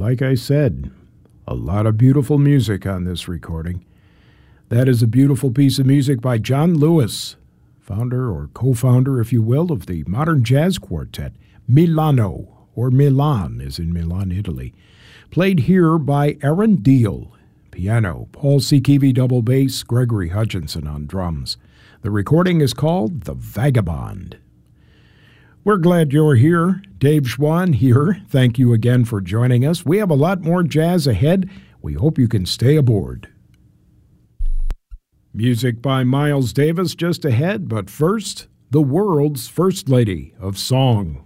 like I said, a lot of beautiful music on this recording. That is a beautiful piece of music by John Lewis, founder or co-founder, if you will, of the modern jazz quartet Milano, or Milan, as in Milan, Italy. Played here by Aaron Deal, piano, Paul Sikivi double bass, Gregory Hutchinson on drums. The recording is called The Vagabond. We're glad you're here. Dave Schwann here. Thank you again for joining us. We have a lot more jazz ahead. We hope you can stay aboard. Music by Miles Davis just ahead, but first, the world's first lady of song.